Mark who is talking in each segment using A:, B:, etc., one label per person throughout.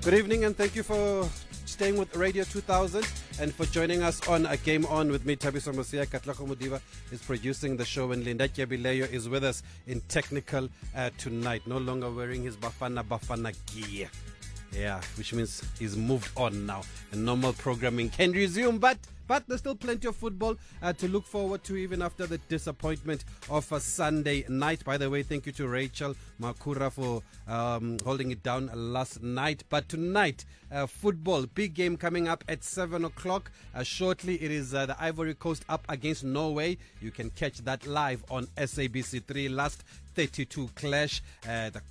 A: Good evening, and thank you for staying with Radio 2000 and for joining us on A Game On with me, Thabiso Mosia. Katlako Mudiba is producing the show, and Linda Kebileyo is with us in technical tonight, no longer wearing his Bafana gear. Yeah, which means he's moved on now, and normal programming can resume, but there's still plenty of football to look forward to, even after the disappointment of a Sunday night. By the way, thank you to Rachel Makura for holding it down last night. But tonight, football, big game coming up at 7 o'clock. Shortly, it is the Ivory Coast up against Norway. You can catch that live on SABC3. Last 32 clash. The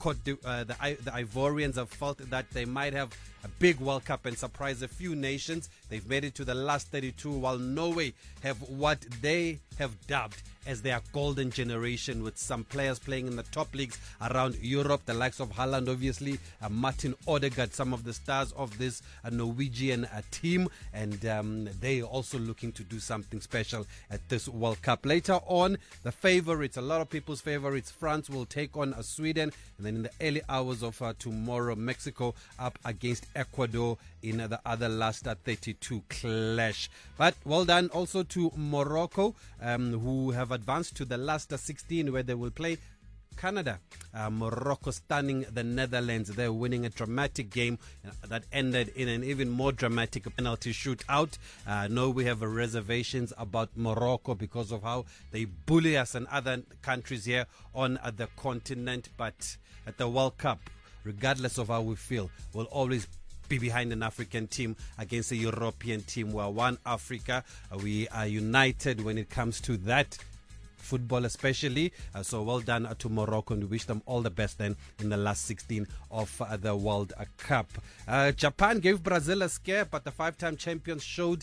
A: Ivorians have felt that they might have a big World Cup and surprise a few nations. They've made it to the last 32, while Norway have what they have dubbed as their golden generation, with some players playing in the top leagues around Europe, the likes of Haaland, obviously, Martin Odegaard, some of the stars of this Norwegian team, and they are also looking to do something special at this World Cup. Later on, the favorites, a lot of people's favorites, France will take on Sweden, and then in the early hours of tomorrow, Mexico up against Ecuador in the other last 32 clash. But well done also to Morocco, who have advanced to the last 16, where they will play Canada. Morocco stunning the Netherlands. They're winning a dramatic game that ended in an even more dramatic penalty shootout. No, we have reservations about Morocco because of how they bully us and other countries here on the continent. But at the World Cup, regardless of how we feel, we'll always be behind an African team against a European team. We're one Africa. We are united when it comes to that football, especially. So well done to Morocco, and we wish them all the best then in the last 16 of the World Cup. Japan gave Brazil a scare, but the five-time champions showed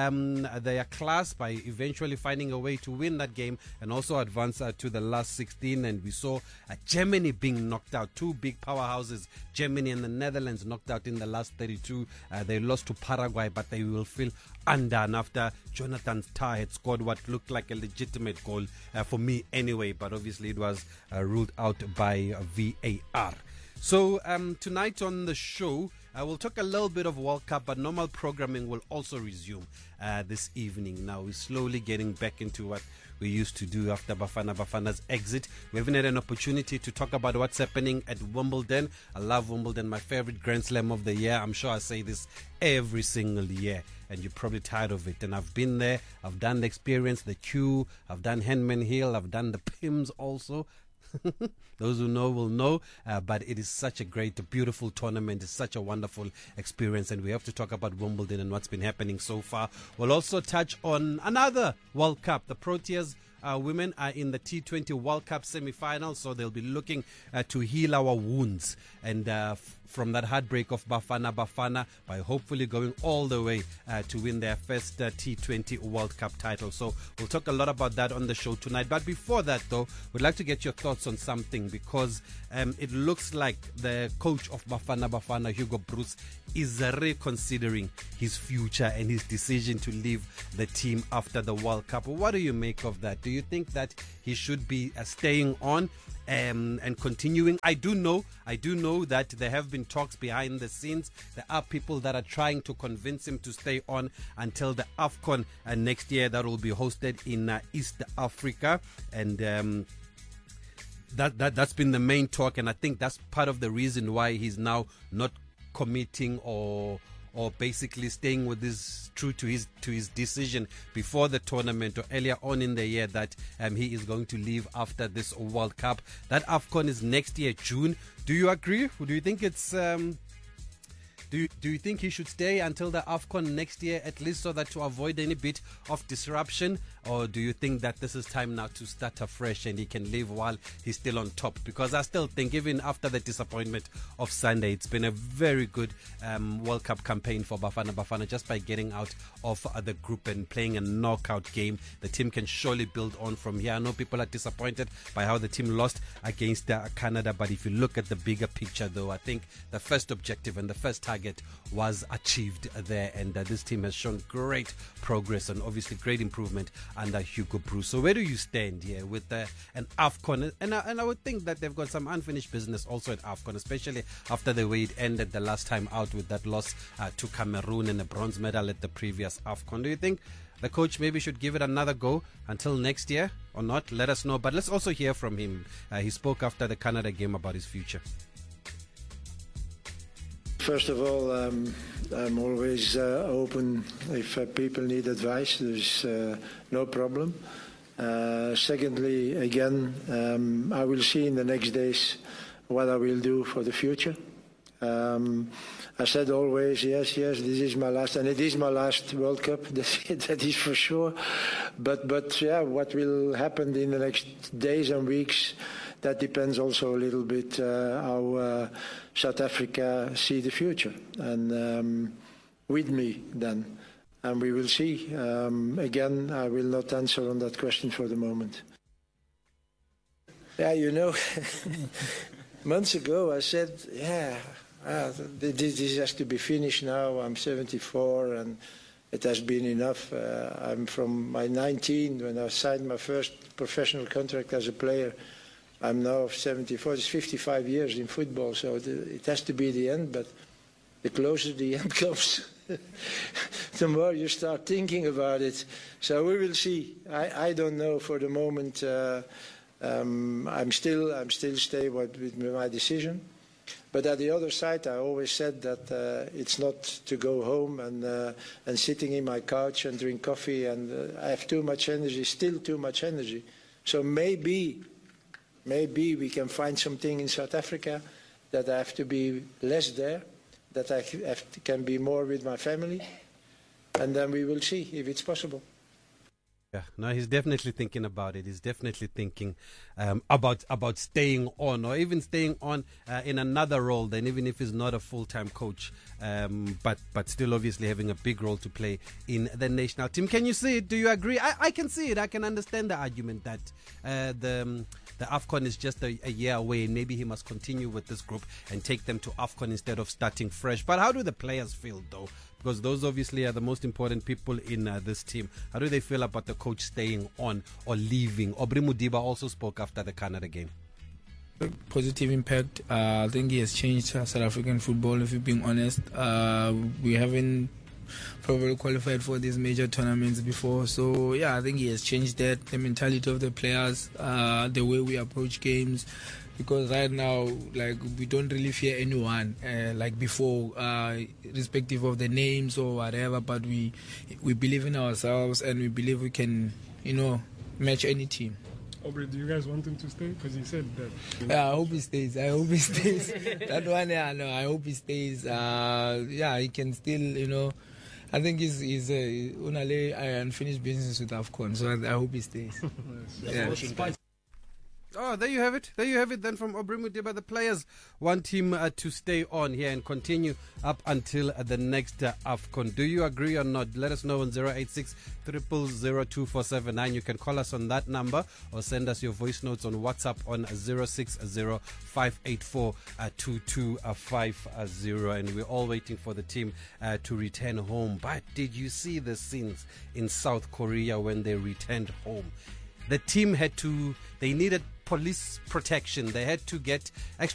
A: their class by eventually finding a way to win that game and also advance to the last 16. And we saw Germany being knocked out. Two big powerhouses, Germany and the Netherlands, knocked out in the last 32. They lost to Paraguay, but they will feel undone after Jonathan Tah had scored what looked like a legitimate goal for me anyway, but obviously it was ruled out by VAR. So tonight on the show, we'll talk a little bit of World Cup, but normal programming will also resume this evening. Now we're slowly getting back into what we used to do after Bafana's exit. We haven't had an opportunity to talk about what's happening at Wimbledon. I love Wimbledon, my favorite Grand Slam of the year. I'm sure I say this every single year, and you're probably tired of it. And I've been there, I've done the experience, the queue, I've done Henman Hill, I've done the Pims also. Those who know will know, but it is such a great, beautiful tournament. It's such a wonderful experience, and we have to talk about Wimbledon and what's been happening so far. We'll also touch on another World Cup. The Proteas women are in the T20 World Cup semi-final, so they'll be looking to heal our wounds and from that heartbreak of Bafana by hopefully going all the way to win their first T20 World Cup title. So we'll talk a lot about that on the show tonight. But before that, though, we'd like to get your thoughts on something, because it looks like the coach of Bafana, Hugo Broos, is reconsidering his future and his decision to leave the team after the World Cup. What do you make of that? Do you think that he should be staying on and continuing? I do know that there have been talks behind the scenes. There are people that are trying to convince him to stay on until the AFCON next year, that will be hosted in East Africa, and that's been the main talk, and I think that's part of the reason why he's now not committing or basically staying with this, true to his decision before the tournament or earlier on in the year, that he is going to leave after this World Cup. That AFCON is next year, June. Do you agree? Do you think it's Do you think he should stay until the AFCON next year, at least, so that to avoid any bit of disruption? Or do you think that this is time now to start afresh and he can leave while he's still on top? Because I still think, even after the disappointment of Sunday, it's been a very good World Cup campaign for Bafana. Just by getting out of the group and playing a knockout game, the team can surely build on from here. I know people are disappointed by how the team lost against Canada, but if you look at the bigger picture, though, I think the first objective and the first target target was achieved there, and this team has shown great progress and obviously great improvement under Hugo Broos. So where do you stand here with an AFCON? And I would think that they've got some unfinished business also at AFCON, especially after the way it ended the last time out with that loss to Cameroon and a bronze medal at the previous AFCON. Do you think the coach maybe should give it another go until next year or not? Let us know. But let's also hear from him. He spoke after the Canada game about his future.
B: First of all, I'm always open if people need advice. There's no problem. Secondly, again, I will see in the next days what I will do for the future. I said always, yes, this is my last, and it is my last World Cup, that is for sure. But yeah, what will happen in the next days and weeks, that depends also a little bit how South Africa see the future, and with me then. And we will see. Again, I will not answer on that question for the moment. Yeah, you know, months ago I said, this has to be finished now. I'm 74 and it has been enough. I'm from my 19 when I signed my first professional contract as a player. I'm now 74. It's 55 years in football, so it has to be the end. But the closer the end comes, the more you start thinking about it. So we will see. I don't know for the moment. I'm still stay with my decision. But at the other side, I always said that it's not to go home and sitting in my couch and drink coffee, and I have too much energy, still too much energy. So maybe we can find something in South Africa that I have to be less there, that I can be more with my family, and then we will see if it's possible.
A: Yeah, no, he's definitely thinking about it. He's definitely thinking about staying on, or even staying on in another role, then even if he's not a full-time coach, but still obviously having a big role to play in the national team. Can you see it? Do you agree? I can see it. I can understand the argument that the AFCON is just a year away, and maybe he must continue with this group and take them to AFCON instead of starting fresh. But how do the players feel, though? Because those obviously are the most important people in this team. How do they feel about the coach staying on or leaving? Aubrey Modiba also spoke after the Canada game.
C: Positive impact. I think he has changed South African football, if you're being honest. We haven't probably qualified for these major tournaments before. So, yeah, I think he has changed that, the mentality of the players, the way we approach games. Because right now, like, we don't really fear anyone like before, irrespective of the names or whatever. But we believe in ourselves, and we believe we can, match any team.
D: Aubrey, do you guys want him to stay? Because he said that.
C: Yeah, I hope he stays. That one, yeah, no, I hope he stays. He can still, I think he's Unale unfinished business with AFCON, so I hope he stays. Yeah.
A: Oh, there you have it. There you have it then from Aubrey Modiba. The players want him to stay on here and continue up until the next AFCON. Do you agree or not? Let us know on 086 0002479. You can call us on that number or send us your voice notes on WhatsApp on 060-584-2250. And we're all waiting for the team to return home. But did you see the scenes in South Korea when they returned home? The team they needed police protection. They had to get extra